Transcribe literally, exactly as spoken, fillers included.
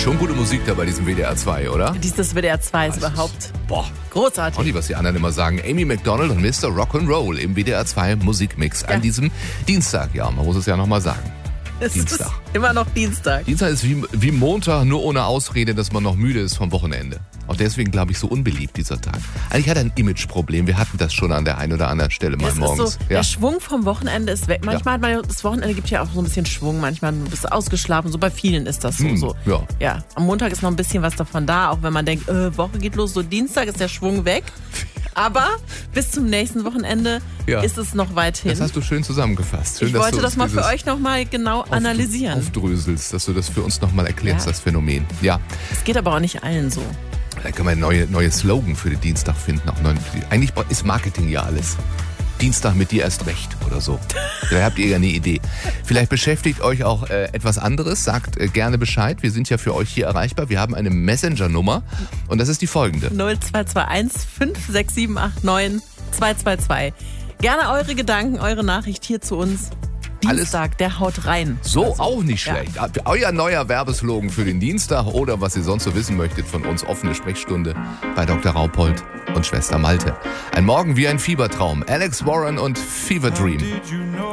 Schon gute Musik da bei diesem W D R zwei, oder? Dieses W D R zwei ist Das überhaupt ist, boah, großartig. auch nicht, was die anderen immer sagen. Amy Macdonald und Mister Rock'n'Roll im W D R zwei Musikmix Ja. an diesem Dienstag. Ja, man muss es ja nochmal sagen. Es Dienstag. ist immer noch Dienstag. Dienstag ist wie, wie Montag, nur ohne Ausrede, dass man noch müde ist vom Wochenende. Auch deswegen, glaube ich, so unbeliebt dieser Tag. Eigentlich hat er ein Imageproblem. Wir hatten das schon an der einen oder anderen Stelle mal Es ist morgens. so, ja. der Schwung vom Wochenende ist weg. Manchmal hat man, das Wochenende gibt ja auch so ein bisschen Schwung. Manchmal bist du ausgeschlafen. So bei vielen ist das so. Hm, so. ja. ja. Am Montag ist noch ein bisschen was davon da, auch wenn man denkt, äh, Woche geht los. So Dienstag ist der Schwung weg. Aber bis zum nächsten Wochenende Ja. ist es noch weit hin. Das hast du schön zusammengefasst. Schön, ich dass wollte du das mal für dieses euch nochmal genau auf- analysieren. Aufdröselst, dass du das für uns nochmal erklärst, Ja. das Phänomen. Ja, Es geht aber auch nicht allen so. da können wir einen neue, neue Slogan für den Dienstag finden. Auch neuen, eigentlich ist Marketing ja alles. Dienstag mit dir erst recht oder so. Da habt ihr ja eine Idee. Vielleicht beschäftigt euch auch äh, etwas anderes. Sagt äh, gerne Bescheid. Wir sind ja für euch hier erreichbar. Wir haben eine Messenger-Nummer und das ist die folgende. null zwei zwei eins fünf sechs sieben acht neun zwei zwei zwei. Gerne eure Gedanken, eure Nachricht hier zu uns. Dienstag, der haut rein. So, Also, auch nicht ja. schlecht. Habt ihr Euer neuer Werbeslogan für den Dienstag oder was ihr sonst so wissen möchtet von uns. Offene Sprechstunde bei Doktor Raupold und Schwester Malte. Ein Morgen wie ein Fiebertraum. Alex Warren und Fever Dream.